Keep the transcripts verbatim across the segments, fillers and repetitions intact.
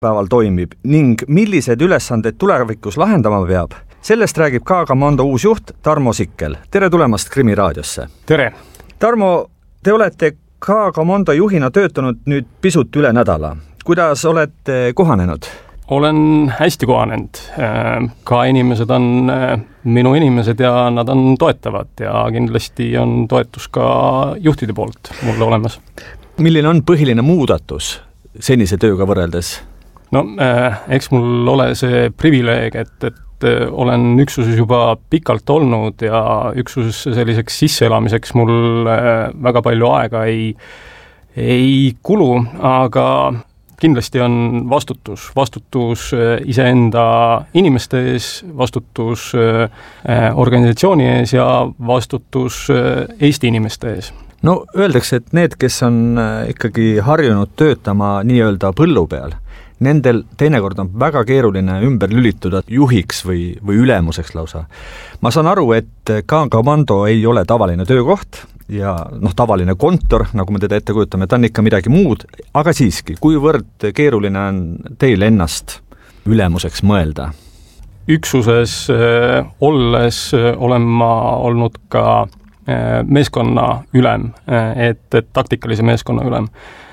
päeval toimib ning millised ülesanded tulevikus lahendama peab, sellest räägib K-komando uus juht Tarmo Sikkel. Tere tulemast Krimiraadiosse. Tere! Tarmo, te olete K-komando juhina töötanud nüüd pisut üle nädala. Kuidas olete kohanenud? Olen hästi kohanenud. Ka inimesed on minu inimesed ja nad on toetavad ja kindlasti on toetus ka juhtide poolt mulle olemas. Milline on põhiline muudatus senise tööga võrreldes? No, eks mul ole see privileeg, et, et olen üksuses juba pikalt olnud ja üksuses selliseks sisseelamiseks mul väga palju aega ei, ei kulu, aga kindlasti on vastutus, vastutus iseenda inimeste ees, vastutus organisatsiooni ees ja vastutus Eesti inimeste ees. No öeldakse, et need, kes on ikkagi harjunud töötama nii-öelda põllu peal, nendel teinekord on väga keeruline ümber lülituda juhiks või, või ülemuseks lausa. Ma saan aru, et K-komando ei ole tavaline töökoht ja noh, tavaline kontor, nagu me teda ette kujutame, ta on ikka midagi muud, aga siiski, kuivõrd keeruline on teil ennast ülemuseks mõelda? Üksuses äh, olles äh, olen ma olnud ka äh, meeskonna ülem, äh, et, et taktikalise meeskonna ülem.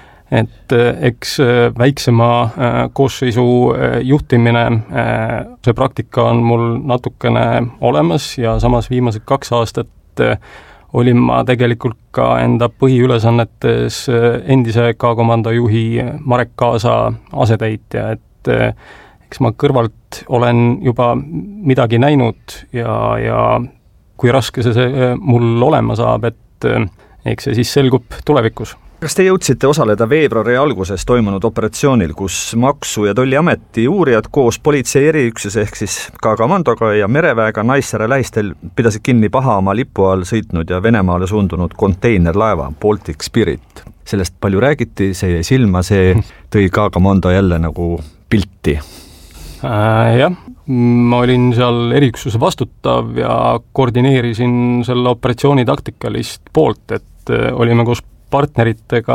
Et eks väiksema koosseisu juhtimine, see praktika on mul natukene olemas ja samas viimased kaks aastat olin ma tegelikult ka enda põhiülesannetes endise K-komando juhi Marek Kaasa asetäitja, et eks ma kõrvalt olen juba midagi näinud ja, ja kui raske see, see mul olema saab, et eks see siis selgub tulevikus. Kas te jõudsite osaleda veebruari alguses toimunud operatsioonil, kus Maksu- ja Tolliameti uurijad koos politsei eriüksuse ehk siis K-komandoga ja mereväega Naissaare lähistel pidasid kinni Pahamaa lipu all sõitnud ja Venemaale suundunud konteinerlaeva Baltic Spirit? Sellest palju räägiti, see jäi silma, see tõi K-komando jälle nagu pilti. Äh, jah, ma olin seal eriüksuse vastutav ja koordineerisin selle operatsiooni taktikalist poolt, et olime koos partneritega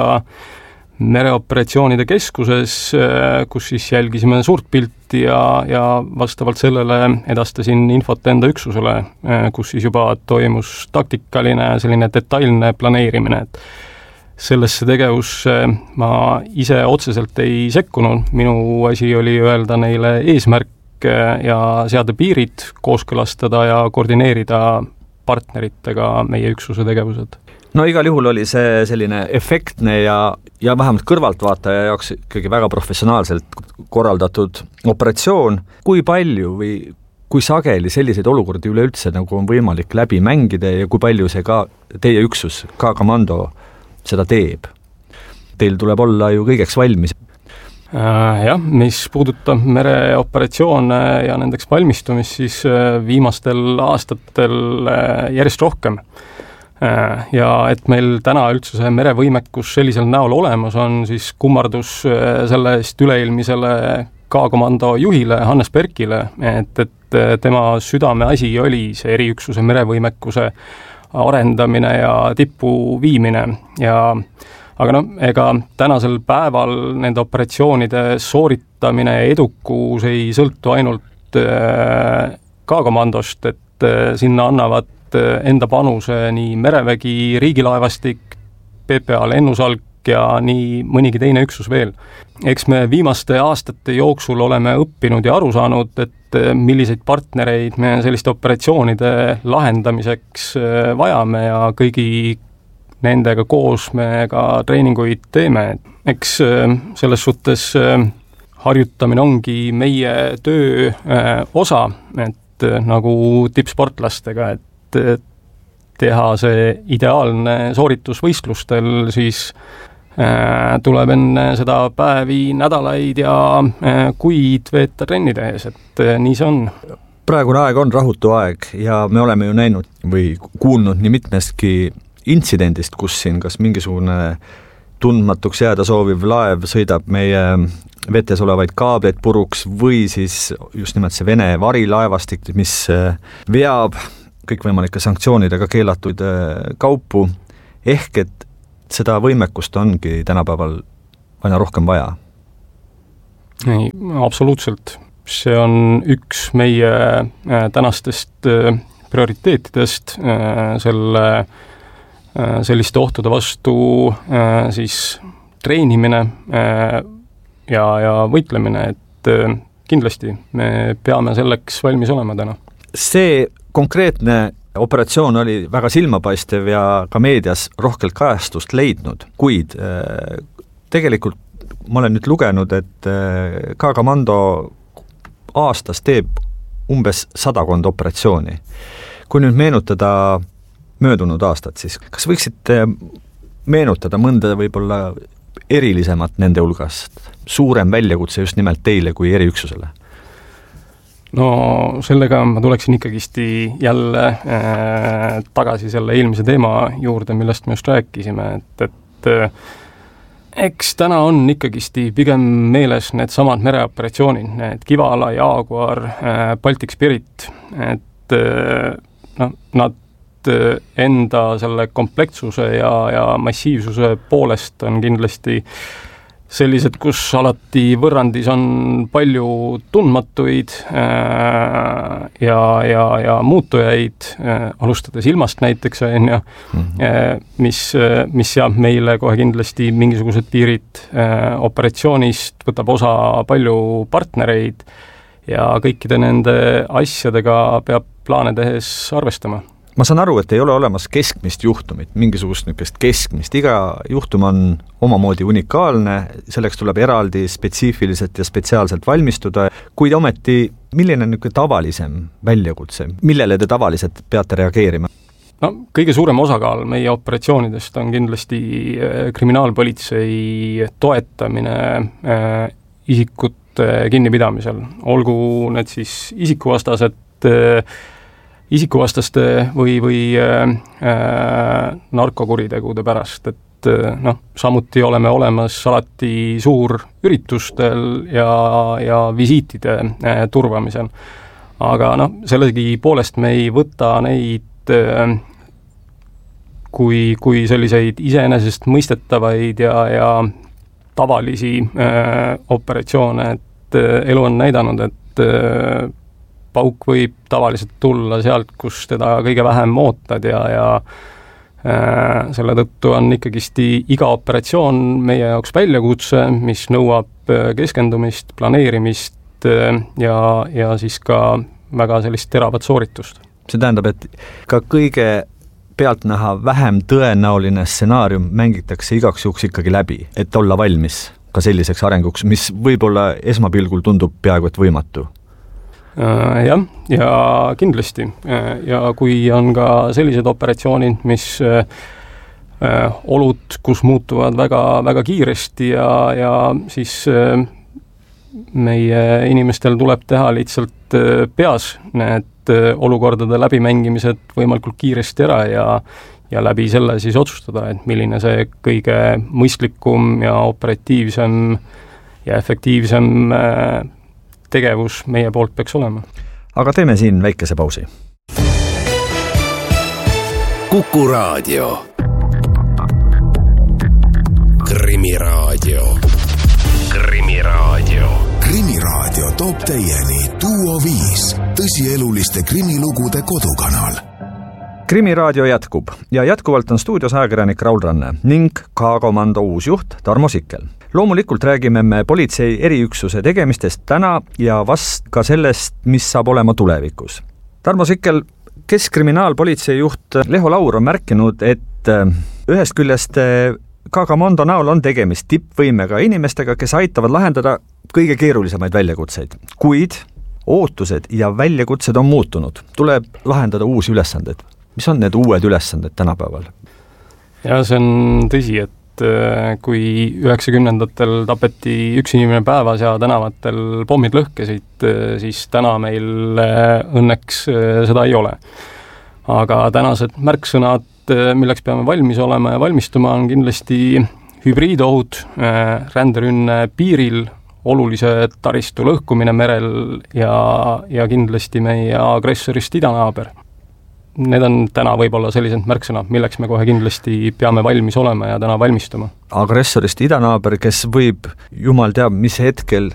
mereoperatsioonide keskuses, kus siis jälgisime suurt pilti ja, ja vastavalt sellele edastasin infot enda üksusele, kus siis juba toimus taktikaline selline detailne planeerimine. Et sellesse tegevusse ma ise otseselt ei sekkunud, minu asi oli öelda neile eesmärk ja seada piirid, kooskõlastada ja koordineerida partneritega meie üksuse tegevused. No igal juhul oli see selline efektne ja, ja vähemalt kõrvaltvaataja jaoks ikkagi väga professionaalselt korraldatud operatsioon. Kui palju või kui sageli selliseid olukordi üleüldse nagu on võimalik läbi mängida ja kui palju see ka teie üksus, K-komando seda teeb? Teil tuleb olla ju kõigeks valmis. Äh, jah, mis puudutab mereoperatsioone ja nendeks valmistumist, siis viimastel aastatel järjest rohkem. Ja et meil täna üldse see merevõimekus sellisel näol olemas on, siis kummardus sellest üleilmisele K-komando juhile Hannes Berkile, et, et tema südame asi oli see eriüksuse merevõimekuse arendamine ja tippu viimine. Ja, aga no, ega tänasel päeval nende operatsioonide sooritamine ja edukus ei sõltu ainult K-komandost, et sinna annavad enda panuse nii merevägi, riigilaevastik, P P A lennusalk ja nii mõnigi teine üksus veel. Eks me viimaste aastate jooksul oleme õppinud ja aru saanud, et milliseid partnereid me selliste operatsioonide lahendamiseks vajame ja kõigi nendega koos me ka treeninguid teeme. Eks selles suhtes harjutamine ongi meie töö osa, et nagu tippsportlastega, et teha see ideaalne sooritus võistlustel, siis äh, tuleb enne seda päevi, nädalaid ja äh, kuid veeta trennide ees, et äh, nii see on. Praegune aeg on rahutu aeg ja me oleme ju näinud või kuulnud nii mitmestki intsidendist, kus siin kas mingisugune tundmatuks jääda sooviv laev sõidab meie vetes olevaid kaableid puruks või siis just nimelt see Vene varilaevastik, mis veab kõikvõimalike sanktsioonidega keelatud kaupu, ehk et seda võimekust ongi tänapäeval aina rohkem vaja. ei, absoluutselt. See on üks meie tänastest prioriteetidest selle, selliste ohtude vastu siis treenimine ja, ja võitlemine, et kindlasti me peame selleks valmis olema täna. See konkreetne operatsioon oli väga silmapaistev ja ka meedias rohkelt kajastust leidnud, kuid tegelikult ma olen nüüd lugenud, et K-komando aastas teeb umbes sadakond operatsiooni. Kui nüüd meenutada möödunud aastat, siis kas võiksite meenutada mõnda võib-olla erilisemat nende hulgast? Suurem väljakutse just nimelt teile kui eriüksusele? No sellega ma tuleksin ikkagi jälle äh, tagasi selle eelmise teema juurde, millest me just rääkisime, et, et äh, eks täna on ikkagi pigem meeles need samad mereoperatsioonid, need Kivala, Jaguar, äh, Baltic Spirit, et äh, no, nad äh, enda selle komplektsuse ja, ja massiivsuse poolest on kindlasti sellised, kus alati võrrandis on palju tundmatuid äh, ja, ja, ja muutujaid, äh, alustades ilmast näiteks, on ju, äh, mis, mis seab meile kohe kindlasti mingisugused piirid äh, operatsioonist, võtab osa palju partnereid ja kõikide nende asjadega peab plaane tehes arvestama. Ma saan aru, et ei ole olemas keskmist juhtumit, mingisugust niisugust keskmist. Iga juhtum on omamoodi unikaalne, selleks tuleb eraldi spetsiifiliselt ja spetsiaalselt valmistuda, kuid ometi, milline on niisugune tavalisem väljakutse? Millele te tavaliselt peate reageerima? No, kõige suurem osakaal meie operatsioonidest on kindlasti kriminaalpolitsei toetamine äh, isikute kinnipidamisel. Olgu need siis isikuvastased äh, isikuvastaste või, või äh, narkokuritegude pärast, et äh, noh, samuti oleme olemas alati suurüritustel ja, ja visiitide äh, turvamisel. Aga noh, sellegi poolest me ei võta neid äh, kui, kui selliseid iseenesest mõistetavaid ja, ja tavalisi äh, operatsioone, et äh, elu on näidanud, et äh, pauk võib tavaliselt tulla sealt, kus teda kõige vähem ootad ja, ja äh, selle tõttu on ikkagi iga operatsioon meie jaoks väljakutse, mis nõuab keskendumist, planeerimist äh, ja, ja siis ka väga sellist teravat sooritust. See tähendab, et ka kõige pealtnäha vähem tõenäoline stsenaarium mängitakse igaks juhuks ikkagi läbi, et olla valmis ka selliseks arenguks, mis võib-olla esmapilgul tundub peaaegu et võimatu. Jah, ja kindlasti. Ja kui on ka sellised operatsioonid, mis olud, kus muutuvad väga, väga kiiresti ja, ja siis meie inimestel tuleb teha lihtsalt peas need olukordade läbimängimised võimalikult kiiresti ära ja, ja läbi selle siis otsustada, et milline see kõige mõistlikum ja operatiivsem ja efektiivsem tegevus meie poolt peaks olema. Aga teeme siin väikese pausi. Kuku Raadio. Krimiraadio. Krimiraadio. Krimiraadio toob teieni Duo viis, tõsieluliste krimilugude kodukanal. Krimiraadio jätkub ja jätkuvalt on stuudios ajakirjanik Raul Ranne ning K-komando uusjuht Tarmo Sikkel. Loomulikult räägime me politsei eriüksuse tegemistest täna ja vast ka sellest, mis saab olema tulevikus. Tarmo Sikkel, keskkriminaalpolitsei juht Leho Laur on märkinud, et ühest küljest K-komando näol on tegemist tippvõimega inimestega, kes aitavad lahendada kõige keerulisemaid väljakutseid, kuid ootused ja väljakutsed on muutunud. Tuleb lahendada uusi ülesanded. Mis on need uued ülesanded tänapäeval? Ja see on tõsi, et kui üheksakümnendatel tapeti üks inimene päevas ja tänavatel pommid lõhkesid, siis täna meil õnneks seda ei ole. Aga tänased märksõnad, milleks peame valmis olema ja valmistuma, on kindlasti hübriidohud, ränderünne piiril, olulise taristu lõhkumine merel ja, ja kindlasti meie agressorist idanaaber. Need on täna võib-olla sellised märksõnad, milleks me kohe kindlasti peame valmis olema ja täna valmistuma. Agressorist idanaaber, kes võib, jumal teab, mis hetkel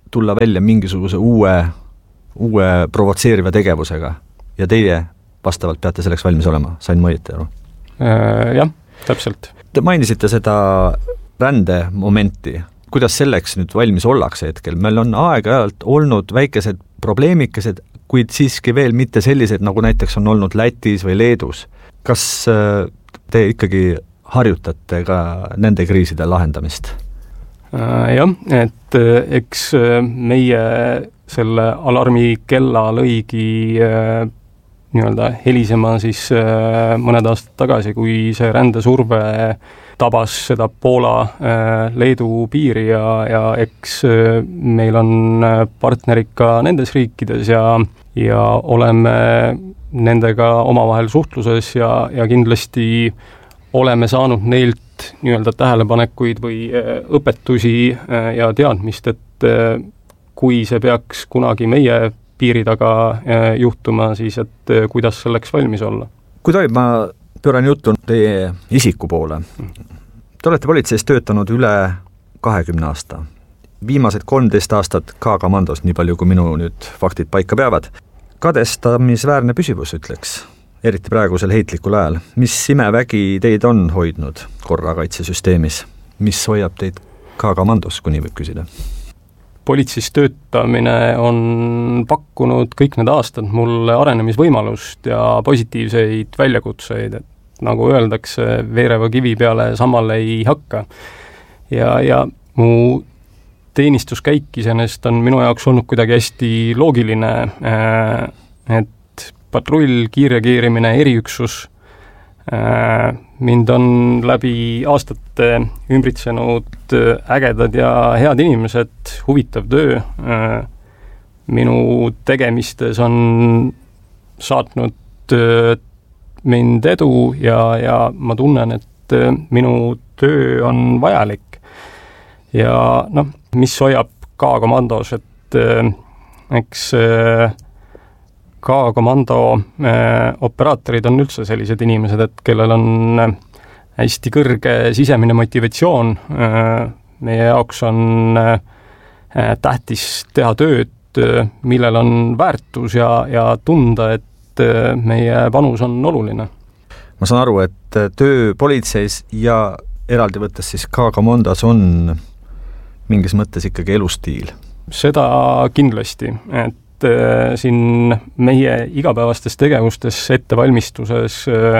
tulla välja mingisuguse uue, uue provotseeriva tegevusega ja teie vastavalt peate selleks valmis olema, sain ma õieti aru? Jah, täpselt. Te mainisite seda rände momenti, kuidas selleks nüüd valmis ollakse hetkel? Meil on aeg-ajalt olnud väikesed probleemikesed, kuid siiski veel mitte sellised, nagu näiteks on olnud Lätis või Leedus. Kas te ikkagi harjutate ka nende kriiside lahendamist? Jah, et eks meie selle alarmi kella lõigi nii-öelda helisema siis mõned aastad tagasi, kui see rändesurve tabas seda Poola Leedu piiri ja, ja eks meil on partnerid ka nendes riikides ja, ja oleme nendega omavahel suhtluses ja, ja kindlasti oleme saanud neilt nii-öelda tähelepanekuid või õpetusi ja teadmist, et kui see peaks kunagi meie piiri taga juhtuma, siis et kuidas selleks valmis olla. Kui tohib, ma pööran juttu teie isiku poole. Te olete politseis töötanud üle kahekümne aasta. Viimased kolmteist aastat K-komandos, nii palju kui minu nüüd faktid paika peavad. Kadestamisväärne püsivus, ütleks. Eriti praegusel heitlikul ajal. Mis imevägi teid on hoidnud korrakaitsesüsteemis? Mis hoiab teid K-komandos, kui nii võib küsida? Politseis töötamine on pakkunud kõik need aastad mulle arenemisvõimalust ja positiivseid väljakutseid, et nagu öeldakse, veereva kivi peale samal ei hakka. Ja, ja mu teenistuskäik iseenesest on minu jaoks olnud kuidagi hästi loogiline, et patrull, kiirreageerimine, eriüksus. Mind on läbi aastate ümbritsenud ägedad ja head inimesed, huvitav töö. Minu tegemistes on saatnud mind edu ja, ja ma tunnen, et minu töö on vajalik. Ja noh, mis hoiab K-komandos, et eks K-komando äh, operaatorid on üldse sellised inimesed, et kellel on hästi kõrge sisemine motivatsioon. Äh, meie jaoks on äh, tähtis teha tööd, millel on väärtus ja, ja tunda, et äh, meie panus on oluline. Ma saan aru, et töö politseis ja eraldi võttes siis K-komandos on mingis mõttes ikkagi elustiil. Seda kindlasti, et siin meie igapäevastes tegevustes ettevalmistuses äh,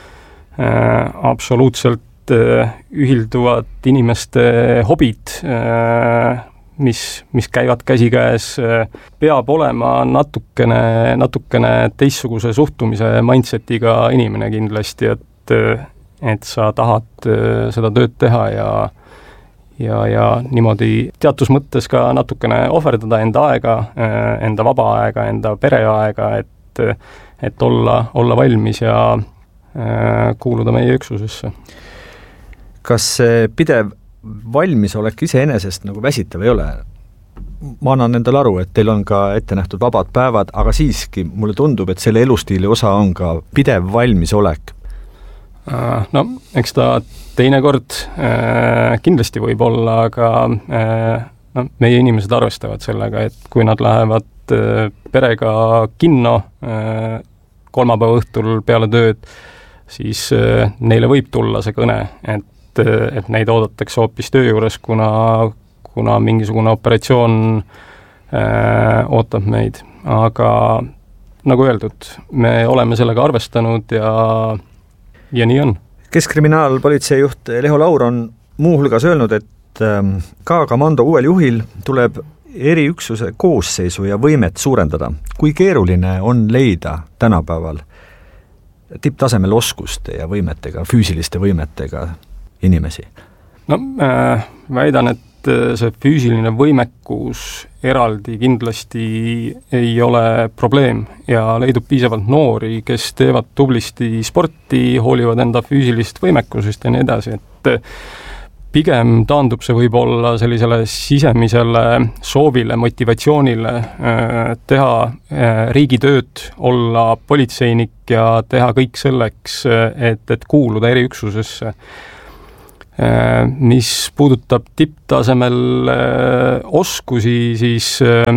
äh, absoluutselt äh, ühilduvad inimeste hobid, äh, mis, mis käivad käsikäes, äh, peab olema natukene, natukene teistsuguse suhtumise mindsetiga inimene kindlasti, et, et sa tahad äh, seda tööd teha ja ja, ja niimoodi teatud mõttes ka natukene ohverdada enda aega, enda vaba aega, enda pereaega, et, et olla, olla valmis ja kuuluda meie üksusesse. Kas see pidev valmisolek iseenesest nagu väsitav ei ole? Ma annan endale aru, et teil on ka ette nähtud vabad päevad, aga siiski mulle tundub, et selle elustiili osa on ka pidev valmisolek. No, eks ta teinekord äh, kindlasti võib olla, aga äh, no, meie inimesed arvestavad sellega, et kui nad lähevad äh, perega kinno äh, kolmapäeva õhtul peale tööd, siis äh, neile võib tulla see kõne, et, et neid oodatakse hoopis töö juures, kuna, kuna mingisugune operatsioon äh, ootab meid. Aga nagu öeldud, me oleme sellega arvestanud ja ja nii on. Keskkriminaalpolitsei juht Leho Laur on muu hulgas öelnud, et K-komando uuel juhil tuleb eriüksuse koosseisu ja võimet suurendada. Kui keeruline on leida tänapäeval tipptasemel oskuste ja võimetega, füüsiliste võimetega inimesi? No äh, väidan, et see füüsiline võimekus eraldi kindlasti ei ole probleem ja leidub piisavalt noori, kes teevad tublisti sporti, hoolivad enda füüsilist võimekusest ja nii edasi, et pigem taandub see võib-olla sellisele sisemisele soovile, motivatsioonile teha riigitööd, olla politseinik ja teha kõik selleks, et, et kuuluda eriüksusesse. Mis puudutab tipptasemel oskusi, siis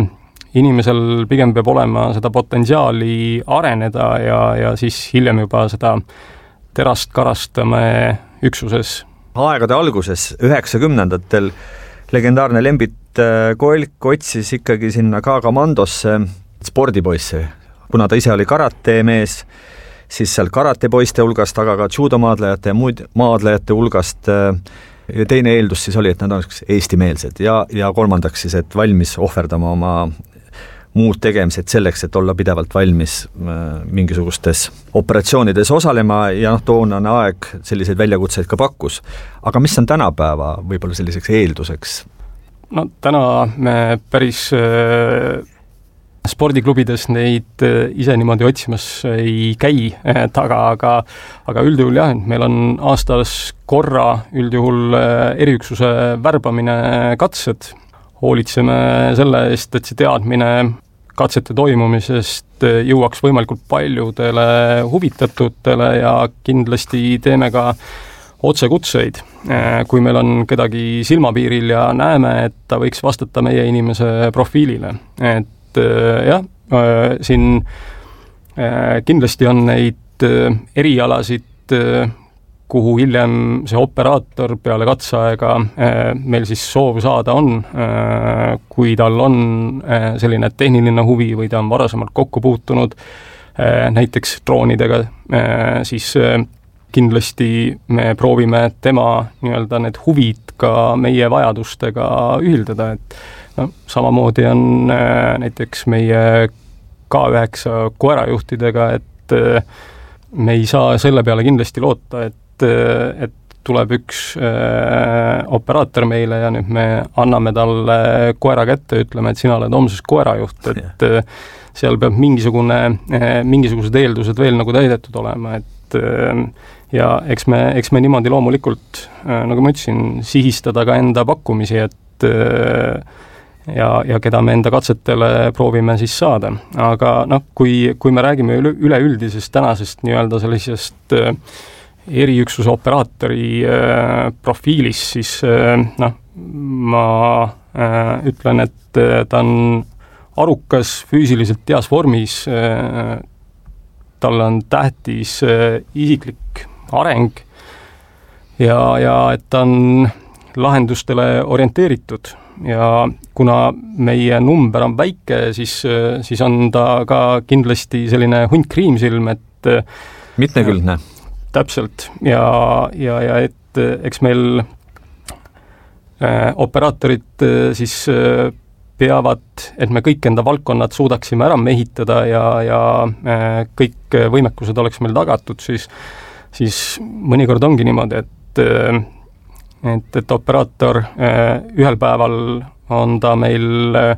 inimesel pigem peab olema seda potentsiaali areneda ja, ja siis hiljem juba seda terast karastame üksuses. Aegade alguses, üheksakümnendatel, legendaarne Lembit Kolk otsis ikkagi sinna K-komandosse spordipoisse. Kuna ta ise oli karatemees, siis seal karatepoiste hulgast, aga ka judomaadlejate ja muud maadlejate hulgast. Ja teine eeldus siis oli, et nad on eestimeelsed ja, ja kolmandaks siis, et valmis ohverdama oma muud tegemised selleks, et olla pidevalt valmis mingisugustes operatsioonides osalema ja noh, toonane aeg selliseid väljakutseid ka pakkus. Aga mis on tänapäeva võib-olla selliseks eelduseks? No täna me päris äh, spordiklubides neid äh, ise niimoodi otsimas ei käi äh, taga, aga, aga üldjuhul jah, meil on aastas korra üldjuhul äh, eriüksuse värbamine katsed. Hoolitseme selle eest, et see teadmine katsete toimumisest jõuaks võimalikult paljudele huvitatutele ja kindlasti teeme ka otsekutseid, kui meil on kedagi silmapiiril ja näeme, et ta võiks vastata meie inimese profiilile. Et jah, siin kindlasti on neid erialasid, kuhu hiljem see operaator peale katseaega meil siis soov saada on, kui tal on selline tehniline huvi või ta on varasemalt kokku puutunud näiteks droonidega, siis kindlasti me proovime tema nii-öelda need huvid ka meie vajadustega ühildada, et no, samamoodi on näiteks meie K üheksa koerajuhtidega, et me ei saa selle peale kindlasti loota, et et tuleb üks äh, operaator meile ja nüüd me anname talle koera kätte, ütleme, et sina oled homses koerajuht, et äh, seal peab mingisugune, äh, mingisugused eeldused veel nagu täidetud olema, et äh, ja eks me, eks me niimoodi loomulikult, äh, nagu ma ütlesin, sihistada ka enda pakkumisi, et äh, ja, ja keda me enda katsetele proovime siis saada. Aga noh, kui, kui me räägime üle, üleüldisest tänasest nii-öelda sellisest äh, eriüksuse operaatori äh, profiilis, siis äh, noh, ma äh, ütlen, et äh, ta on arukas, füüsiliselt heas vormis, äh, talle on tähtis äh, isiklik areng ja, ja et ta on lahendustele orienteeritud ja kuna meie number on väike, siis, äh, siis on ta ka kindlasti selline hunt kriimsilm, et äh, mitmekülgne. Täpselt ja, ja, ja et eks meil äh, operaatorid äh, siis äh, peavad, et me kõik enda valdkonnad suudaksime ära mehitada ja, ja äh, kõik võimekused oleks meil tagatud, siis, siis mõnikord ongi niimoodi, et, äh, et, et operaator äh, ühel päeval on ta meil äh,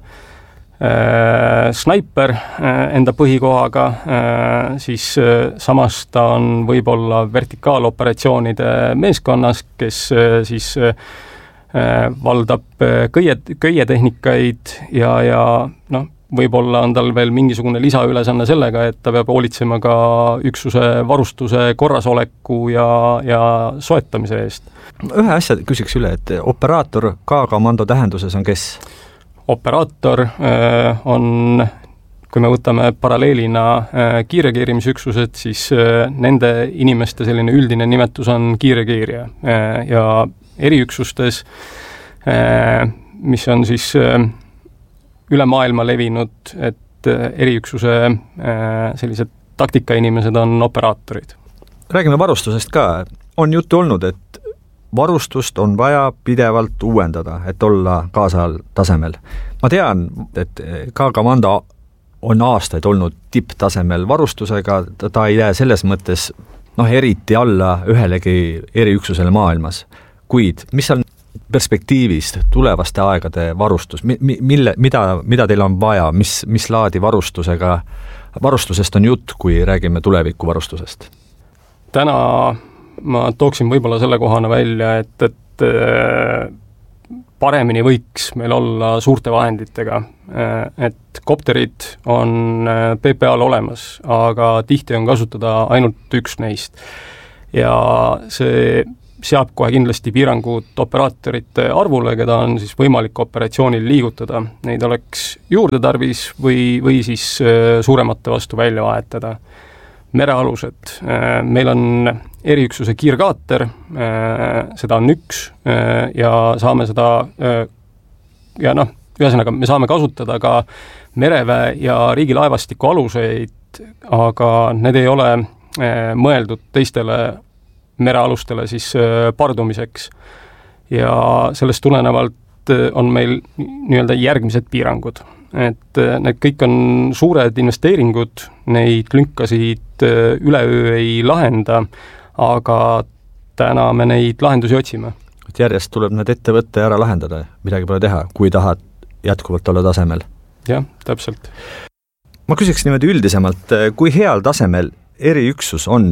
snaiper enda põhikohaga, siis samas ta on võib-olla vertikaaloperatsioonide meeskonnas, kes siis valdab köie, köietehnikaid ja, ja noh, võib-olla on tal veel mingisugune lisaülesanne sellega, et ta peab hoolitsema ka üksuse varustuse korrasoleku ja, ja soetamise eest. Ühe asja küsiks üle, et operaator K-komando tähenduses on kes? Operaator äh, on, kui me võtame paralleelina äh, kiirreageerimisüksused, siis äh, nende inimeste selline üldine nimetus on kiirreageerija äh, ja eriüksustes, äh, mis on siis äh, üle maailma levinud, et äh, eriüksuse äh, sellised taktikainimesed on operaatorid. Räägime varustusest ka. On juttu olnud, et varustust on vaja pidevalt uuendada, et olla kaasajal tasemel. Ma tean, et K-komando on aastaid olnud tipptasemel varustusega, ta, ta ei jää selles mõttes noh, eriti alla ühelegi eriüksusele maailmas. Kuid mis on perspektiivist tulevaste aegade varustus, mille, mida, mida teil on vaja, mis, mis laadi varustusega, varustusest on jutt, kui räägime tuleviku varustusest? Täna ma tooksin võib-olla selle kohana välja, et, et paremini võiks meil olla suurte vahenditega, et kopterid on P P A-l olemas, aga tihti on kasutada ainult üks neist. Ja see seab kohe kindlasti piirangud operaatorite arvule, keda on siis võimalik operatsioonil liigutada. Neid oleks juurde tarvis või, või siis suuremate vastu välja vahetada. Merealused. Meil on eriüksuse kiirkaater, seda on üks ja saame seda, ja noh, ühesõnaga me saame kasutada ka mereväe ja riigilaevastiku aluseid, aga need ei ole mõeldud teistele merealustele siis pardumiseks. Ja sellest tulenevalt on meil nii-öelda järgmised piirangud. Et need kõik on suured investeeringud, neid lünkasid üleöö ei lahenda, aga täna me neid lahendusi otsime. Et järjest tuleb need ette võtta ja ära lahendada, midagi pole teha, kui tahad jätkuvalt olla tasemel. Jah, täpselt. Ma küsiks niimoodi üldisemalt, kui heal tasemel eriüksus on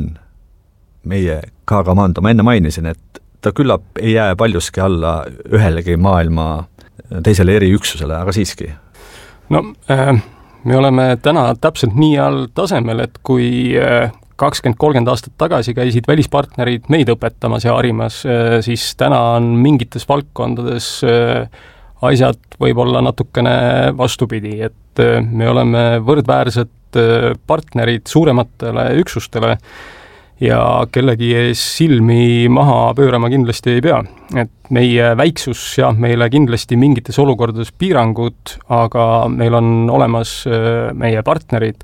meie K-komando? Ma enne mainisin, et ta küllap ei jää paljuski alla ühelegi maailma teisele eriüksusele, aga siiski. No, me oleme täna täpselt nii all tasemel, et kui kakskümmend kolmkümmend aastat tagasi käisid välispartnerid meid õpetamas ja harimas, siis täna on mingites valdkondades asjad võib-olla natukene vastupidi, et me oleme võrdväärsed partnerid suurematele üksustele ja kellegi ees silmi maha pöörama kindlasti ei pea. Et meie väiksus jah, meile kindlasti mingites olukordades piirangud, aga meil on olemas meie partnerid,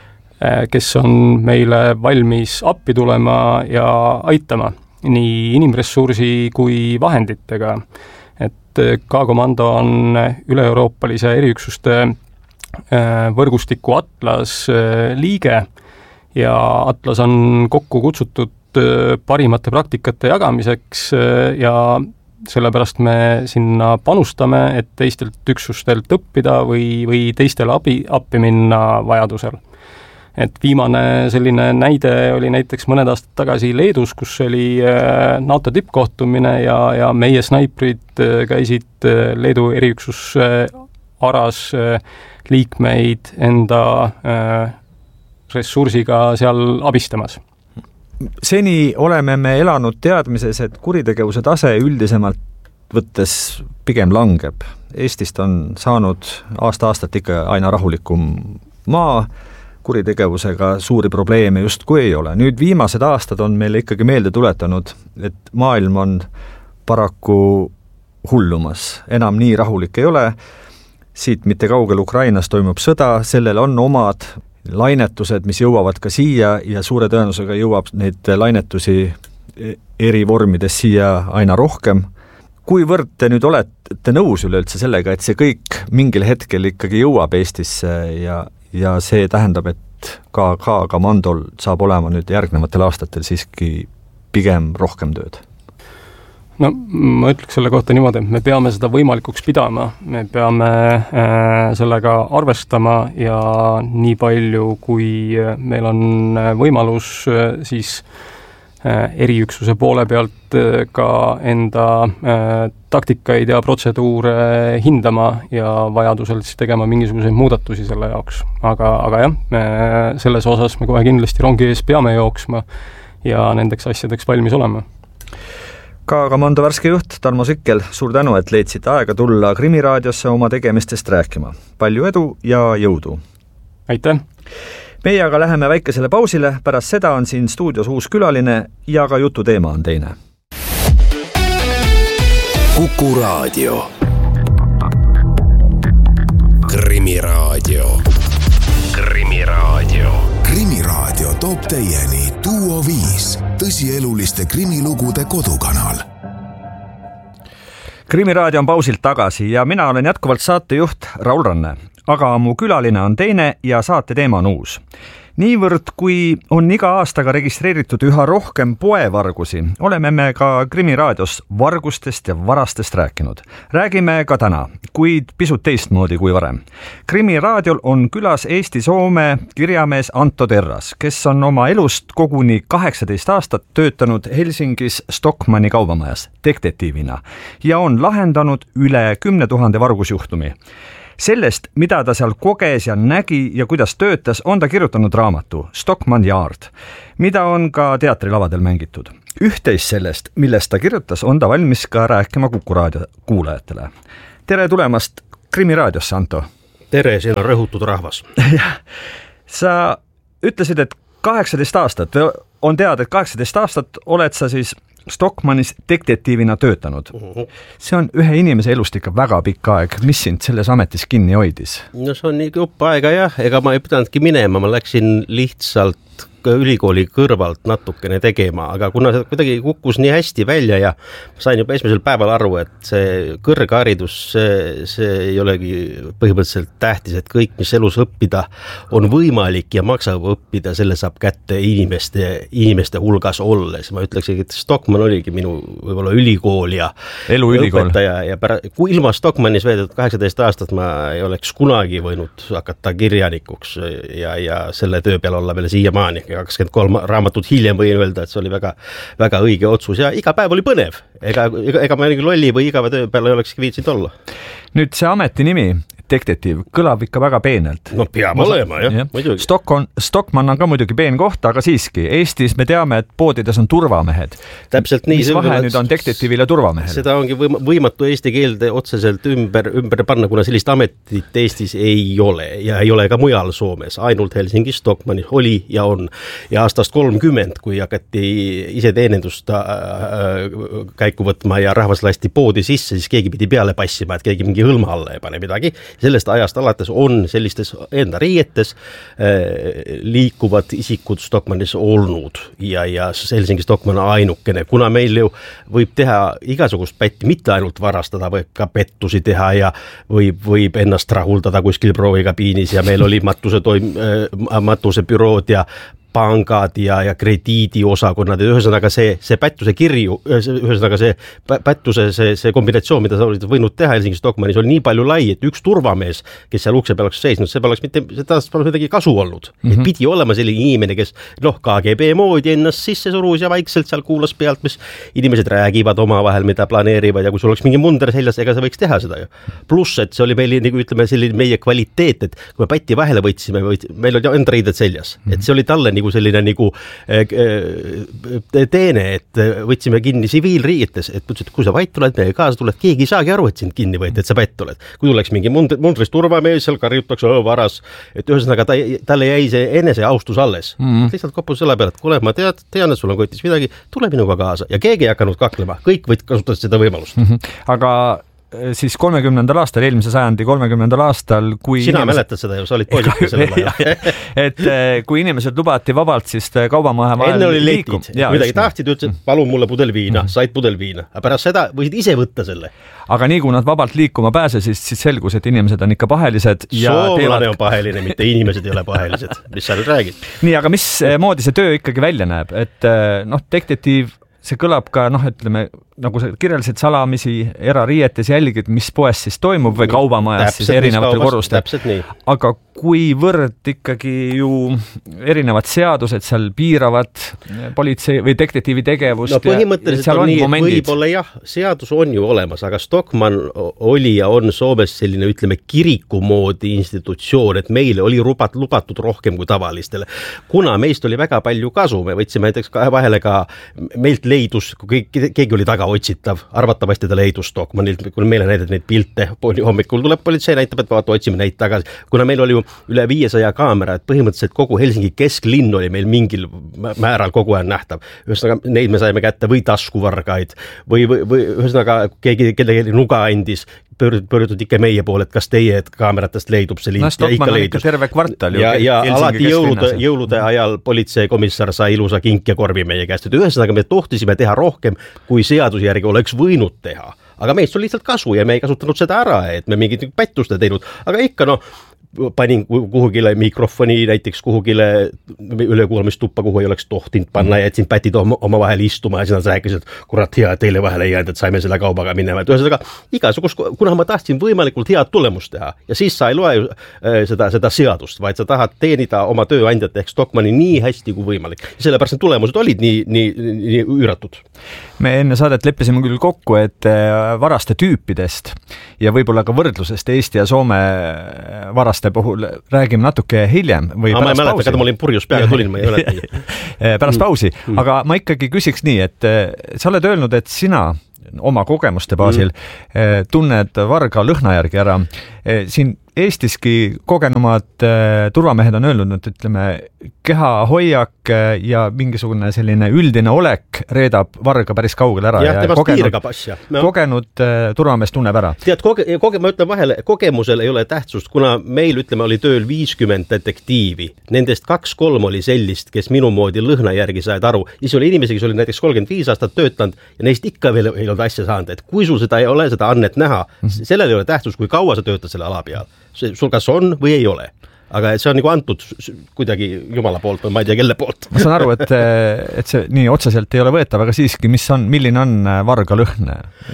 kes on meile valmis appi tulema ja aitama nii inimressursi kui vahenditega. Et K-komando on üle-euroopalise eriüksuste võrgustiku Atlas liige ja Atlas on kokku kutsutud parimate praktikate jagamiseks ja sellepärast me sinna panustame, et teistelt üksustelt õppida või, või teistele abi, appi minna vajadusel. Et viimane selline näide oli näiteks mõned aastad tagasi Leedus, kus oli NATO tippkohtumine ja, ja meie snaiprid käisid Leedu eriüksus aras liikmeid enda ressursiga seal abistamas. Seni oleme me elanud teadmises, et kuritegevuse tase üldisemalt võttes pigem langeb. Eestist on saanud aasta-aastat ikka aina rahulikum maa, kuritegevusega suuri probleeme just kui ei ole. Nüüd viimased aastad on meile ikkagi meelde tuletanud, et maailm on paraku hullumas. Enam nii rahulik ei ole. Siit mitte kaugel Ukrainas toimub sõda, sellel on omad lainetused, mis jõuavad ka siia ja suure tõenäosusega jõuab neid lainetusi eri vormides siia aina rohkem. Kuivõrd te nüüd olete nõus üleüldse sellega, et see kõik mingil hetkel ikkagi jõuab Eestisse ja, ja see tähendab, et ka, ka komandol saab olema nüüd järgnevatel aastatel siiski pigem rohkem tööd? No ma ütleks selle kohta niimoodi, et me peame seda võimalikuks pidama, me peame äh, sellega arvestama ja nii palju, kui meil on võimalus, äh, siis äh, eriüksuse poole pealt äh, ka enda äh, taktikaid ja protseduure hindama ja vajadusel siis tegema mingisuguseid muudatusi selle jaoks. Aga, aga jah, me selles osas me kohe kindlasti rongi ees peame jooksma ja nendeks asjadeks valmis olema. K-komando värske juht Tarmo Sikkel, suur tänu, et leidsid aega tulla Krimiraadiosse oma tegemistest rääkima. Palju edu ja jõudu! Aitäh! Meie aga läheme väikesele pausile, pärast seda on siin stuudios uus külaline ja ka jutu teema on teine. Kuku Raadio. Krimiraadio. Krimiraadio. Krimiraadio toob teieni Duo viis, tõsieluliste krimilugude kodukanal. Krimiraadio on pausilt tagasi ja mina olen jätkuvalt saatejuht Raul Ranne, aga mu külaline on teine ja saate teema on uus. Niivõrd, kui on iga aastaga registreeritud üha rohkem poevargusi, oleme me ka Krimiraadios vargustest ja varastest rääkinud. Räägime ka täna, kuid pisut teistmoodi kui varem. Krimiraadiol on külas Eesti-Soome kirjamees Anto Terras, kes on oma elust koguni kaheksateist aastat töötanud Helsingis Stockmanni kaubamajas detektiivina ja on lahendanud üle kümne tuhande vargusjuhtumi. Sellest, mida ta seal koges ja nägi ja kuidas töötas, on ta kirjutanud raamatu Stockmann Yard, mida on ka teatrilavadel mängitud. üht-teist sellest, millest ta kirjutas, on ta valmis ka rääkima Kuku raadio kuulajatele. Tere tulemast Krimi raadiosse, Anto! Tere, siin on rõhutud rahvas. Sa ütlesid, et kaheksateist aastat, on teada, et kaheksateist aastat oled sa siis Stockmannis detektiivina töötanud. Uh-huh. See on ühe inimese elust ikka väga pikk aeg. Mis sind selles ametis kinni hoidis? No see on nii jupp aega jah, ega ma ei pidanudki minema, ma läksin lihtsalt ülikooli kõrvalt natukene tegema, aga kuna see kuidagi kukkus nii hästi välja ja sain juba esimesel päeval aru, et see kõrgharidus, see, see ei olegi põhimõtteliselt tähtis, et kõik, mis elus õppida on võimalik ja maksab õppida, selle saab kätte inimeste, inimeste hulgas olles. Ma ütleksin, et Stockmann oligi minu võib-olla ülikool ja elu ülikool. õpetaja ja pära, kui ilma Stockmannis veedetud kaheksateist aastat ma ei oleks kunagi võinud hakata kirjanikuks ja, ja selle töö peal olla veel siiamaani. kakskümmend kolm raamatut hiljem võin öelda, et see oli väga, väga õige otsus ja iga päev oli põnev. Ega, ega, ega ma lolli või igava töö peal ei olekski viitsinud olla. Nüüd see ameti nimi, detektiiv, kõlab ikka väga peenelt. No peab ma olema, jah, jah. Muidugi. Stockmann, Stockmann on ka muidugi peen kohta, aga siiski, Eestis me teame, et poodides on turvamehed. Täpselt nii. Mis vahe nüüd on detektiivil ja turvamehel? Seda ongi võimatu eesti keelde otseselt ümber, ümber panna, kuna sellist ametit Eestis ei ole ja ei ole ka mujal Soomes. Ainult Helsingis Stockmannis oli ja on. Ja aastast kolmkümmend, kui hakati ise teenendust äh, käiku võtma ja rahvas lasti poodi sisse, siis keegi pidi peale passima, et keegi mingi hõlma alla ei pane midagi. Sellest ajast alates on sellistes enda riietes äh, liikuvad isikud Stockmannis olnud ja, ja Helsingi Stockmann on ainukene, kuna meil ju võib teha igasugust pätti, mitte ainult varastada, võib ka pettusi teha ja võib, võib ennast rahuldada kuskil proovikabiinis ja meil oli matuse, toim, äh, matuse bürood ja pangad ja, ja krediidiosakonnad ja ühesõnaga see, see pättuse kirju, ühesõnaga see pättuse, see, see kombinatsioon, mida sa olid võinud teha Helsingi Stockmannis, oli nii palju lai, et üks turvamees, kes seal ukse peal oleks seisnud, see poleks mitte, sellest poleks midagi kasu olnud. Mm -hmm. Et pidi olema selline inimene, kes noh, K G B moodi ennast sisse surus ja vaikselt seal kuulas pealt, mis inimesed räägivad omavahel, mida planeerivad ja kui sul oleks mingi munder seljas, ega sa võiks teha seda ju. Pluss, et see oli meil, nagu ütleme, selline meie kvaliteet, et kui me pätti vahele võtsime, meil oli enda riided seljas, et see oli talle nagu selline nagu teene, et võtsime kinni siviilriietes, et mõtlesid, et kui sa vait tuled, meiega kaasa tuled, keegi ei saagi aru, et sind kinni võeti, et sa pätt oled. Kui tuleks mingi mundris turvamees, seal karjutakse öö, varas, et ühesõnaga ta, talle jäi see enese austus alles. Mm. Lihtsalt koppus selle peale, et kuule, ma tead, tean, et sul on kotis midagi, tule minuga kaasa ja keegi ei hakanud kaklema, kõik võid kasutada seda võimalust. Mm-hmm. Aga siis kolmekümnendal aastal, eelmise sajandi kolmekümnendal aastal, kui sina inimesed... mäletad seda ju, sa olid poisike sellel ajal. et kui inimesed lubati vabalt, siis kaubamahe vahel enne oli letid, midagi tahtsid, ütlesid, palun mulle pudel viina, mm. said pudel viina, aga pärast seda võisid ise võtta selle. Aga nii kui nad vabalt liikuma pääsesid, siis selgus, et inimesed on ikka pahelised ja soomlane teevad... on paheline, mitte inimesed ei ole pahelised, mis sa nüüd räägid. Nii, aga mis moodi see töö ikkagi välja näeb, et noh, detektiiv, see kõlab ka, noh, ütleme, nagu sa kirjeldasid salamisi erariietes jälgid, mis poes siis toimub või kaubamajas siis erinevatel korrustel. Aga kuivõrd ikkagi ju erinevad seadused seal piiravad politsei või detektiivi tegevust. No põhimõtteliselt on, on nii, et võib-olla jah, seadus on ju olemas, aga Stockmann oli ja on Soomes selline, ütleme, kiriku moodi institutsioon, et meile oli lubat, lubatud rohkem kui tavalistele. Kuna meist oli väga palju kasu, me võtsime näiteks vahele ka, meilt leidus, kui keegi oli taga otsitav, arvatavasti ta leidus Stockmannilt, kui meile näidati neid pilte, hommikul tuleb politsei, näitab, et vaata, otsime neid tagasi. Kuna meil oli ju üle viiesaja kaamera, et põhimõtteliselt kogu Helsingi kesklinn oli meil mingil määral kogu aeg nähtav. Ühesõnaga, neid me saime kätte või taskuvargaid või, või, või ühesõnaga keegi, kellegi nuga andis, pöördutud ikka meie poole, et kas teie kaameratest leidub see lint no, ja ikka leidus. Terve kvartal ja, ja alati jõulude, jõulude ajal politseikomissar sai ilusa kinkjakorvi meie käest. Et ühesõnaga me tohtisime teha rohkem, kui seaduse järgi oleks võinud teha. Aga meist on lihtsalt kasu ja me ei kasutanud seda ära, et me mingit pättuste teinud. Aga ikka noh, panin kuhugile mikrofoni näiteks kuhugile ülekuulamistuppa, kuhu ei oleks tohtinud panna ja jätsin pätid oma, oma vahel istuma ja siis nad rääkisid, et kurat hea, teile vahele ei jäänud, et saime selle kaubaga minema. Et ühesõnaga igasugust, kuna ma tahtsin võimalikult head tulemust teha ja siis sa ei loe ju äh, seda, seda seadust, vaid sa tahad teenida oma tööandjat ehk Stockmanni nii hästi kui võimalik. Ja sellepärast tulemused olid nii, nii, nii üüratud. Me enne saadet leppisime küll kokku, et varaste tüüpidest ja võib-olla ka võrdlusest Eesti ja Soome varaste kogemuste puhul räägime natuke hiljem või aga pärast ma ei mäleta, pausi. kada ma olin purjus peaga tulin, ma ei mäleta. pärast pausi, aga ma ikkagi küsiks nii, et sa oled öelnud, et sina oma kogemuste baasil mm. tunned Varga lõhna järgi ära. Siin Eestiski kogenumad turvamehed on öelnud, et ütleme, kehahoiak ja mingisugune selline üldine olek reedab Varga päris kaugele ära. Jah, ja temast kogenud, piirgab asja. No. Kogenud turvamees tunneb ära. Tead, koge, koge, ma ütlen vahele, kogemusel ei ole tähtsust, kuna meil, ütleme, oli tööl viiskümmend detektiivi. Nendest kaks-kolm oli sellist, kes minu moodi lõhna järgi said aru. Isi oli inimesi, kes oli näiteks kolmkümmend viis aastat töötanud ja neist ikka veel ei olnud asja saanud. Et kui sul seda ei ole, seda annet näha, sellel ei ole tähtsust, kui kaua sa töötad selle ala peal. Sul kas on või ei ole. Aga see on nagu antud kuidagi Jumala poolt või ma ei tea, kelle poolt. Ma saan aru, et, et see nii otseselt ei ole võetav, aga siiski, mis on, milline on Varga lõhn?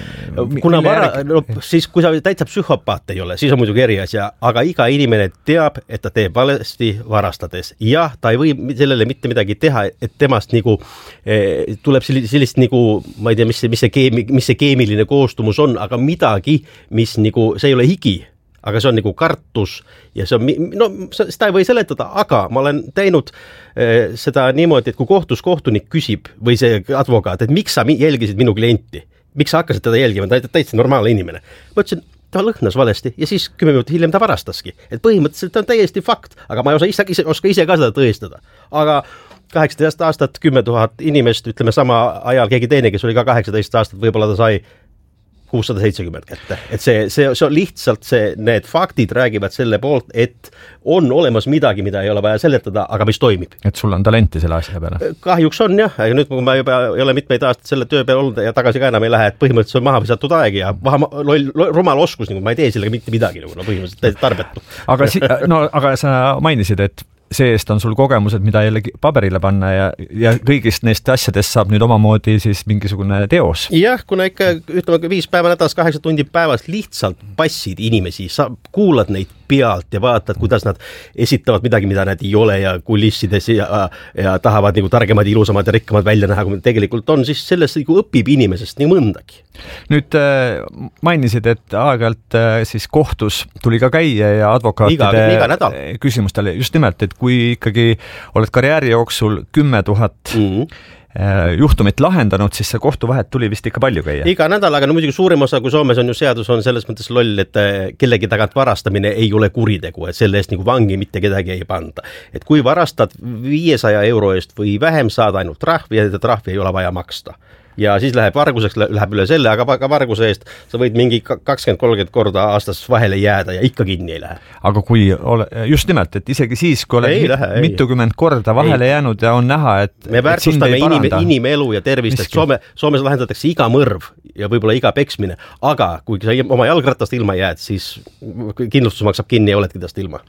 Kuna vara, no, siis kui sa täitsa psühhopaat ei ole, siis on muidugi eri asja, aga iga inimene teab, et ta teeb valesti varastades. Jah, ta ei või sellele mitte midagi teha, et temast nagu eh, tuleb sellist, sellist nagu, ma ei tea, mis see, mis see, keemi, mis see keemiline koostumus on, aga midagi, mis nagu, see ei ole higi, aga see on nagu kartus ja see on, no seda ei või seletada, aga ma olen teinud eh, seda niimoodi, et kui kohtus kohtunik küsib või see advokaat, et miks sa jälgisid minu klienti, miks sa hakkasid teda jälgima, ta on täitsa normaalne inimene. Ma ütlesin, ta lõhnas valesti ja siis kümme minutit hiljem ta varastaski, et põhimõtteliselt on täiesti fakt, aga ma ei osa ise, oska ise ka seda tõestada, aga kaheksateist aastat, kümme tuhat inimest, ütleme sama ajal keegi teine, kes oli ka kaheksateist aastat, võib-olla ta sai kuussada seitsekümmend kätte. Et see, see, see on lihtsalt see, need faktid räägivad selle poolt, et on olemas midagi, mida ei ole vaja seletada, aga mis toimib. Et sul on talenti selle asja peale? Kahjuks on jah, ja nüüd kui ma juba ei ole mitmeid aastaid selle töö peal olnud ja tagasi ka enam ei lähe, et põhimõtteliselt on maha visatud aeg ja vaha, loll, rumal oskus, nagu ma ei tee sellega mitte midagi, nagu, no põhimõtteliselt tarbetu. Aga, si, no, aga sa mainisid, et see eest on sul kogemused, mida jällegi paberile panna ja, ja kõigist neist asjadest saab nüüd omamoodi siis mingisugune teos. Jah, kuna ikka ütleme viis päeva nädalas, kaheksa tundi päevas lihtsalt passid inimesi, sa kuulad neid pealt ja vaatad, kuidas nad esitavad midagi, mida nad ei ole ja kulissides ja, ja tahavad nagu targemad, ilusamad ja rikkamad välja näha, kui tegelikult on, siis sellest nagu õpib inimesest nii mõndagi. Nüüd äh, mainisid, et aeg-ajalt äh, siis kohtus tuli ka käia ja advokaatide iga, iga küsimustele, just nimelt, et kui ikkagi oled karjääri jooksul kümme tuhat mm-hmm. juhtumit lahendanud, siis see kohtuvahet tuli vist ikka palju käia. Iga nädal, aga no muidugi suurim osa, kui Soomes on ju seadus, on selles mõttes loll, et kellegi tagant varastamine ei ole kuritegu, et selle eest nagu vangi mitte kedagi ei panda. Et kui varastad viiesaja euro eest või vähem saada ainult trahvi ja trahvi ei ole vaja maksta. Ja siis läheb varguseks, läheb üle selle, aga ka varguse eest sa võid mingi kakskümmend kolmkümmend korda aastas vahele jääda ja ikka kinni ei lähe. Aga kui ole, just nimelt, et isegi siis, kui oled mit, lähe, mitukümmend korda vahele ei. jäänud ja on näha, et me väärtustame inim, inimelu ja tervist, et Soome, Soomes lahendatakse iga mõrv ja võib-olla iga peksmine, aga kui sa oma jalgratast ilma jääd, siis kindlustus maksab kinni ja oledki tast ilma.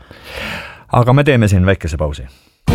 Aga me teeme siin väikese pausi.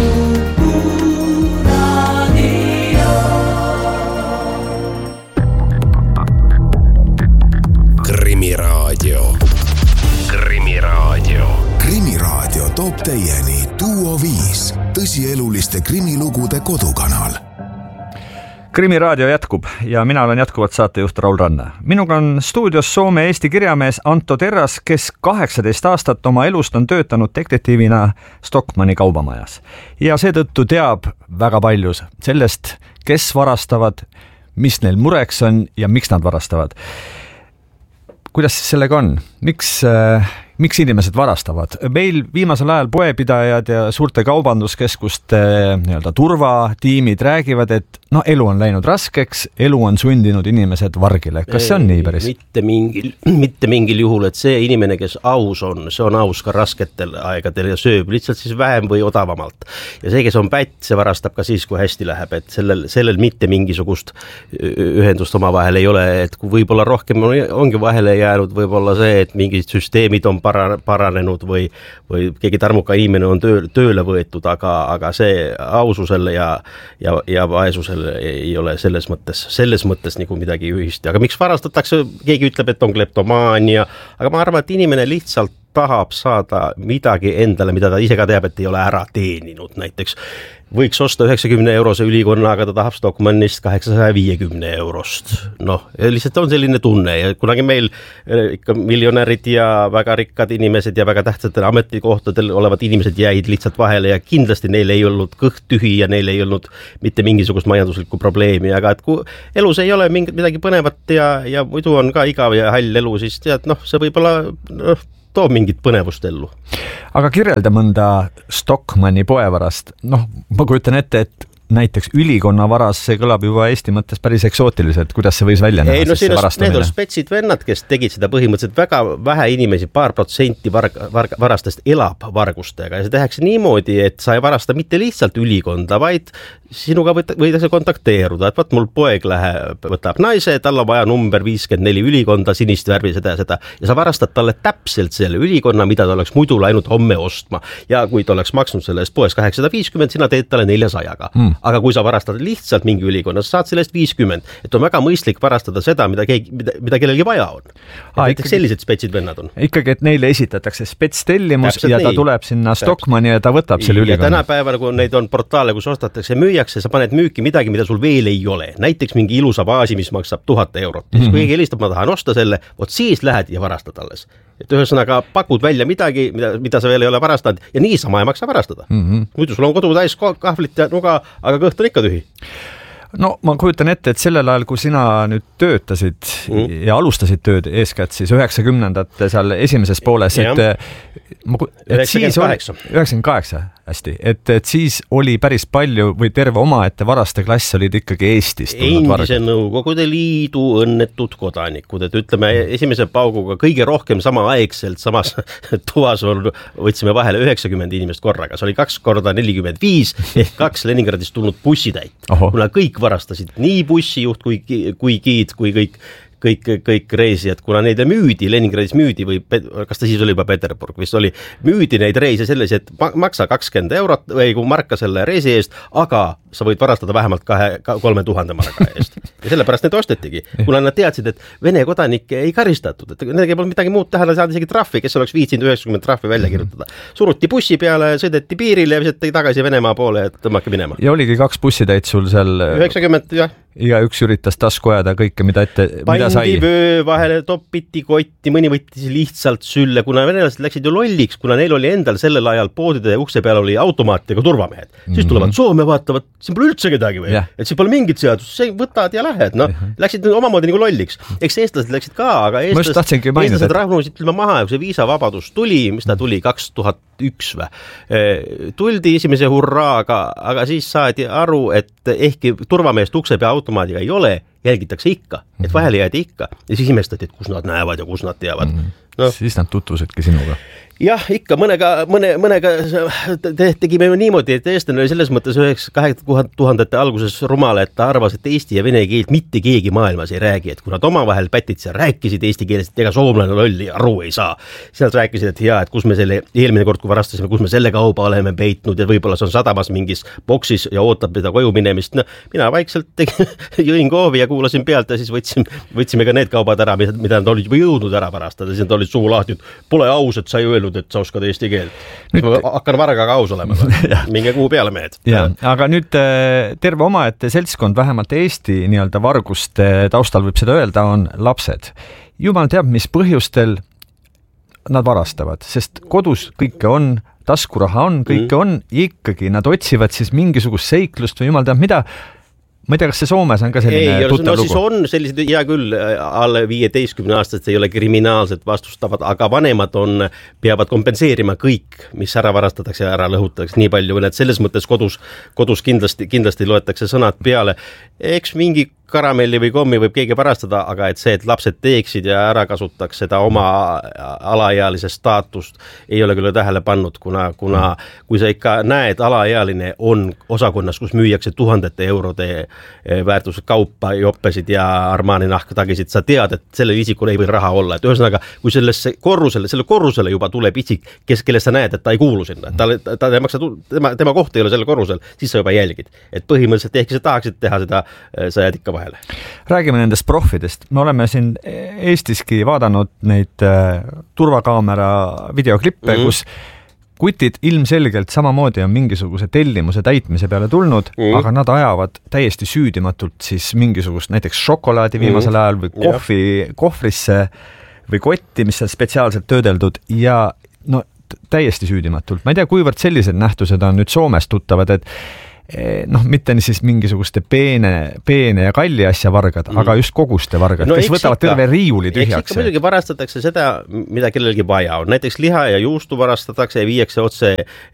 Krimiraadio. Krimiraadio. Krimiraadio toob teieni Duo viis, tõsieluliste krimilugude kodukanal. Krimiraadio jätkub ja mina olen jätkuvalt saatejuht Raul Ranna. Minuga on stuudios Soome Eesti kirjamees Anto Terras, kes kaheksateist aastat oma elust on töötanud detektiivina Stockmanni kaubamajas. Ja seetõttu teab väga palju sellest, kes varastavad, mis neil mureks on ja miks nad varastavad. Kuidas siis sellega on? Miks, äh, miks inimesed varastavad? Meil viimasel ajal poepidajad ja suurte kaubanduskeskuste nii-öelda turvatiimid räägivad, et no elu on läinud raskeks, elu on sundinud inimesed vargile. Kas see on nii päris? Mitte mingil, mitte mingil juhul, et see inimene, kes aus on, see on aus ka rasketel aegadel ja sööb lihtsalt siis vähem või odavamalt. Ja see, kes on pätt, see varastab ka siis, kui hästi läheb, et sellel, sellel mitte mingisugust ühendust oma vahel ei ole, et kui võib-olla rohkem ongi vahele jäänud, võib-olla see, et mingid süsteemid on paranenud või, või keegi tarmuka inimene on töö, tööle võetud, aga, aga see aususel ja, ja, ja vaesusel ei ole selles mõttes, selles mõttes nagu midagi ühist. Aga miks varastatakse, keegi ütleb, et on kleptomaania, aga ma arvan, et inimene lihtsalt tahab saada midagi endale, mida ta ise ka teab, et ei ole ära teeninud, näiteks võiks osta üheksakümne eurose ülikonna, aga ta tahab Stockmannist kaheksasaja viiekümne eurost. Noh, lihtsalt on selline tunne ja kunagi meil ikka miljonärid ja väga rikkad inimesed ja väga tähtsatel ametikohtadel olevad inimesed jäid lihtsalt vahele ja kindlasti neil ei olnud kõht tühi ja neil ei olnud mitte mingisugust majanduslikku probleemi, aga et kui elus ei ole mingit midagi põnevat ja, ja muidu on ka igav ja hall elu, siis tead, noh, see võib-olla noh, toob mingit põnevust ellu. Aga kirjelda mõnda Stockmanni poevarast, noh, ma kujutan ette, et näiteks ülikonna varas, see kõlab juba Eesti mõttes päris eksootiliselt, kuidas see võis välja näha? Ei, no siin on, need on spetsid vennad, kes tegid seda põhimõtteliselt väga vähe inimesi, paar protsenti var, var, varastest elab vargustega ja see tehakse niimoodi, et sa ei varasta mitte lihtsalt ülikonda, vaid sinuga võidakse kontakteeruda, et võt mul poeg läheb, võtab naise, tal on vaja number viiskümmend neli ülikonda, sinist värvi, seda ja seda ja sa varastad talle täpselt selle ülikonna, mida ta oleks muidu läinud homme ostma ja kui ta oleks maksnud selle eest poes kaheksasada viiskümmend, sina teed talle neljasajaga mm. Aga kui sa varastad lihtsalt mingi ülikonna, sa saad sellest viiskümmend, et on väga mõistlik varastada seda, mida, keegi, mida, mida kellelgi vaja on. Aa, näiteks sellised spetsid vennad on. Ikkagi, et neile esitatakse spetstellimus ja ta nii. Tuleb sinna Stockmanni ja ta võtab selle ülikonna. Ja tänapäeval, kui neid on portaale, kus ostatakse müüakse, sa paned müüki midagi, mida sul veel ei ole. Näiteks mingi ilusa vaasi, mis maksab tuhat eurot. Mm-hmm. Kui keegi helistab, ma tahan osta selle, vot siis lähed ja varastad alles. Et ühesõnaga pakud välja midagi, mida, mida sa veel ei ole varastanud ja niisama ei maksa varastada. Mm-hmm. Muidu sul on kodu täis kahvlit ja nuga, aga kõht on ikka tühi. No ma kujutan ette, et sellel ajal, kui sina nüüd töötasid mm. ja alustasid tööd eeskätt siis üheksakümnendate seal esimeses pooles, et, et siis oli üheksakümmend kaheksa hästi, et, et siis oli päris palju või terve omaette varasteklass olid ikkagi Eestist. Endise Nõukogude Liidu õnnetud kodanikud, et ütleme esimese pauguga kõige rohkem samaaegselt samas tuvas on, võtsime vahele üheksakümmend inimest korraga, see oli kaks korda nelikümmend viis ehk kaks Leningradist tulnud bussitäit, kuna kõik varastasid nii bussijuht kui, kui giid, kui kõik kõik, kõik reisijad, kuna neid müüdi, Leningradis müüdi või kas ta siis oli juba Peterburg, vist oli, müüdi neid reise selles, et maksa kakskümmend eurot või kui marka selle reisi eest, aga sa võid varastada vähemalt kahe, kolme tuhande marka eest. Ja sellepärast need ostetigi, kuna nad teadsid, et Vene kodanikke ei karistatud, et nendega polnud midagi muud tähele, saada isegi trahvi, kes oleks viitsinud üheksakümmend trahvi välja kirjutada. Suruti bussi peale, sõideti piirile ja visati tagasi Venemaa poole, et tõmmake minema. Ja oligi kaks bussitäit sul seal üheksakümmend, jah. Iga üks üritas tasku ajada kõike, mida ette, mida sai. Pandi vöö vahele, topiti kotti, mõni võttis lihtsalt sülle, kuna venelased läksid ju lolliks, kuna neil oli endal sellel ajal poodide ja ukse peal oli automaatidega turvamehed. Mm-hmm. Siis tulevad Soome, vaatavad, siin pole üldse kedagi või, yeah. Et siin pole mingit seadust, see võtad ja lähed, noh, mm-hmm. Läksid omamoodi nagu lolliks. Eks eestlased läksid ka, aga eestlased, eestlased rahvusid ütlema maha, kui see viisavabadus tuli, mis ta tuli, kaks tuhat üks või, tuldi esimese hurraaga, aga siis saadi aru, et ehkki turvameest ukse pea automaadiga ei ole, jälgitakse ikka, et vahele jäädi ikka ja siis imestati, et kus nad näevad ja kus nad teavad. No. Siis nad tutvusidki sinuga. Jah, ikka mõnega, mõne, mõnega te, tegime niimoodi, et eestlane oli selles mõttes kahe tuhandete alguses rumala, et ta arvas, et eesti ja vene keelt mitte keegi maailmas ei räägi, et kui nad omavahel pätitse rääkisid eesti keelest, et ega soomlane lolli aru ei saa. Siis nad rääkisid, et hea, et kus me selle eelmine kord, kui varastasime, kus me selle kauba oleme peitnud ja võib-olla see on sadamas mingis boksis ja ootab mida koju minemist. No, mina vaikselt tegin, jõin koovi ja kuulasin pealt ja siis võtsim, võtsime ka need kaubad ära, mida, mida nad olid või jõudnud ära varastada. Siis nad olid suu lahti, et pole aus, et sa ei öelnud, et sa oskad eesti keelt. Nüüd... Hakkan vargaga aus olema. Minge kuu peale mehed. Ja, aga nüüd terve omaette seltskond, vähemalt Eesti nii-öelda varguste taustal võib seda öelda, on lapsed. Jumal teab, mis põhjustel nad varastavad, sest kodus kõike on, taskuraha on, kõike mm. on, ikkagi nad otsivad siis mingisugust seiklust või jumal teab mida. Ma ei tea, kas see Soomes on ka selline ei, tuttav no, lugu? Siis on sellised, hea küll, alle viieteistkümne aastast ei ole kriminaalselt vastustavad, aga vanemad on, peavad kompenseerima kõik, mis ära varastatakse ja ära lõhutatakse nii palju, et selles mõttes kodus, kodus kindlasti, kindlasti loetakse sõnad peale. Eks mingi karamelli või kommi võib keegi varastada, aga et see, et lapsed teeksid ja ära kasutaks seda oma alaealise staatust, ei ole küll tähele pannud, kuna, kuna kui sa ikka näed, alaealine on osakonnas, kus müüakse tuhandete eurode väärtused kaupa, joppesid ja Armani nahktagisid, sa tead, et sellel isikul ei või raha olla. Et ühesõnaga, kui sellesse korrusele, selle korrusele juba tuleb isik, kes, kellest sa näed, et ta ei kuulu sinna, ta, ta, ta, maksa, tema, tema koht ei ole sellel korrusel, siis sa juba jälgid. Et põhimõtteliselt ehk sa tahaksid teha seda, sa jääd ikka vahele. Räägime nendest profidest. Me oleme siin Eestiski vaadanud neid turvakaamera videoklippe, mm. kus kutid ilmselgelt samamoodi on mingisuguse tellimuse täitmise peale tulnud, mm. aga nad ajavad täiesti süüdimatult siis mingisugust näiteks šokolaadi viimasel mm. ajal või kohvi, kohvrisse või kotti, mis on spetsiaalselt töödeldud ja no täiesti süüdimatult. Ma ei tea, kuivõrd sellised nähtused on nüüd Soomes tuttavad, et noh, mitte siis mingisuguste peene, peene ja kalli asja vargad, mm. aga just koguste vargad, no, kes võtavad terve riiuli tühjaks. Eks ikka muidugi varastatakse seda, mida kellelgi vaja on. Näiteks liha ja juustu varastatakse ja viiakse otse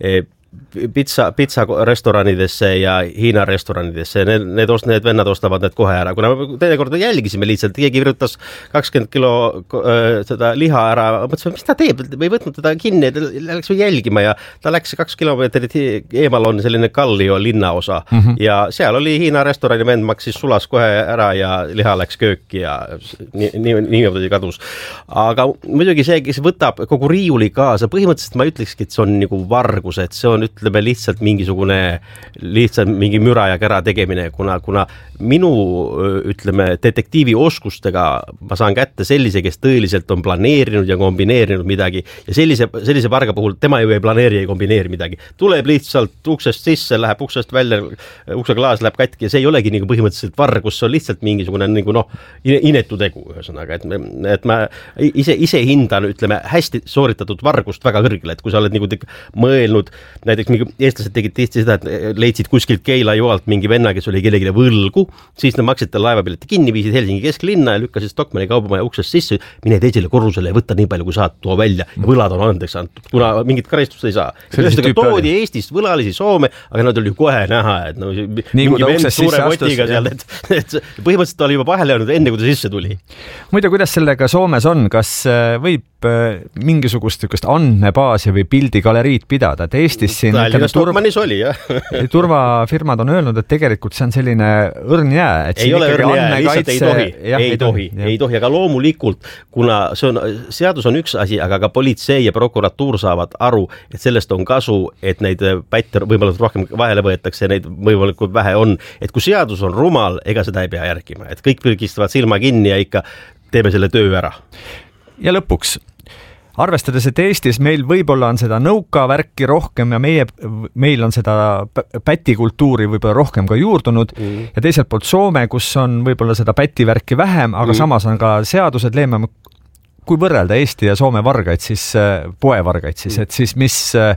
pizza, pizza restoranidesse ja Hiina restoranidesse. Need, need, ost, need vennad ostavad need kohe ära. Kuna teinekord jälgisime lihtsalt, keegi virrutas kakskümmend kilo äh, seda liha ära. Mõtlesime, mis ta teeb? Me ei võtnud teda kinni, ta läks või jälgima ja ta läks kaks kilomeetrit eemal on selline Kallio linnaosa mm -hmm. ja seal oli Hiina restorani vend, maksis sulas kohe ära ja liha läks kööki ja nii, nii, nii kadus. Aga muidugi see, kes võtab kogu riiuli kaasa, põhimõtteliselt ma ütlekski, et see on nagu vargus, et see on ütleme lihtsalt mingisugune lihtsalt mingi müra ja kära tegemine, kuna, kuna minu ütleme detektiivi oskustega ma saan kätte sellise, kes tõeliselt on planeerinud ja kombineerinud midagi ja sellise, sellise varga puhul tema ju ei planeeri ja kombineeri midagi. Tuleb lihtsalt uksest sisse, läheb uksest välja, ukse klaas läheb katki ja see ei olegi nagu põhimõtteliselt vargus, see on lihtsalt mingisugune nagu noh, inetu tegu ühesõnaga, et, et ma ise, ise hindan ütleme hästi sooritatud vargust väga kõrgele, et kui sa oled nagu mõelnud näiteks mingi eestlased tegid tihti seda, et leidsid kuskilt Keila joalt mingi venna, kes oli kellelegi võlgu, siis nad maksid tal laevapileti kinni, viisid Helsingi kesklinna ja lükkasid Stockmanni kaubamaja uksest sisse, mine teisele korrusele ja võtta nii palju, kui saad, tuua välja ja võlad on andeks antud, kuna mingit karistust ei saa. Ühesõnaga toodi oli. Eestist võlalisi Soome, aga nad oli ju kohe näha, et no, mingi vend suure kotiga seal, et, et põhimõtteliselt ta oli juba vahele jäänud enne, kui ta sisse tuli. Muide, kuidas sellega Soomes on, kas võib mingisugust andmebaasi või pildigaleriid pidada, et Eestis siin Stockmannis oli, jah. turvafirmad on öelnud, et tegelikult see on selline õrn jää. Et ei ole õrn jää, lihtsalt ei tohi, jah, ei, ei tohi, tohi ei tohi, aga loomulikult, kuna see on, seadus on üks asi, aga ka politsei ja prokuratuur saavad aru, et sellest on kasu, et neid pätte võib-olla rohkem vahele võetakse, neid võimalikult vähe on, et kui seadus on rumal, ega seda ei pea järgima, et kõik pürgistavad silma kinni ja ikka teeme selle töö ära. Ja lõpuks arvestades, et Eestis meil võib-olla on seda nõukavärki rohkem ja meie, meil on seda pätikultuuri võib-olla rohkem ka juurdunud mm. ja teiselt poolt Soome, kus on võib-olla seda pätivärki vähem, aga mm. samas on ka seadused leemem, kui võrrelda Eesti ja Soome vargaid, siis poevargaid, siis, et siis mis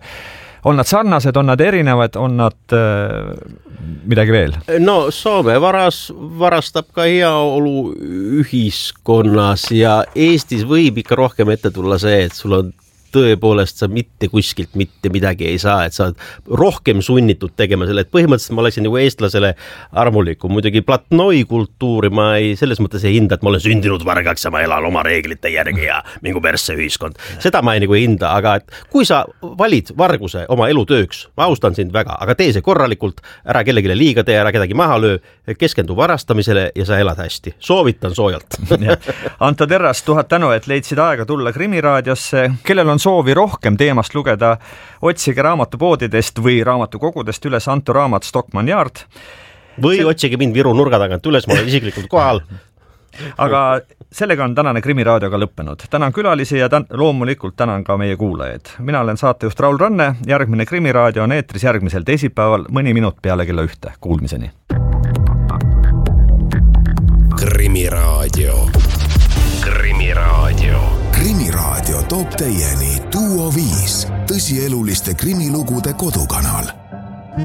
on nad sarnased, on nad erinevad, on nad äh, midagi veel? No Soome varas, varastab ka heaolu ühiskonnas ja Eestis võib ikka rohkem ette tulla see, et sul on tõepoolest sa mitte kuskilt mitte midagi ei saa, et sa oled rohkem sunnitud tegema selle, et põhimõtteliselt ma oleksin nagu eestlasele armulikum. Muidugi platnoi kultuuri ma ei, selles mõttes ei hinda, et ma olen sündinud vargaks ja ma elan oma reeglite järgi ja mingu persse ühiskond. Seda ma ei nagu hinda, aga et kui sa valid varguse oma elutööks, ma austan sind väga, aga tee see korralikult, ära kellegile liiga tee, ära kedagi maha löö, keskendu varastamisele ja sa elad hästi. Soovitan soojalt. Anto Terras, tuhat tänu, et leidsid aega tulla Krimiraadiosse. Kellel on soovi rohkem teemast lugeda, otsige raamatupoodidest või raamatukogudest üles Anto raamat Stockmann Yard. Või See... otsige mind Viru nurga tagant üles, ma olen isiklikult kohal. Aga sellega on tänane Krimiraadioga lõppenud. Tänan külalisi ja tän- loomulikult tänan ka meie kuulajaid. Mina olen saatejuht Raul Ranne, järgmine Krimiraadio on eetris järgmisel teisipäeval, mõni minut peale kella ühte. Kuulmiseni. Krimiraadio. Krimiraadio. Krimiraadio toob teieni Duo viis, tõsieluliste krimilugude kodukanal.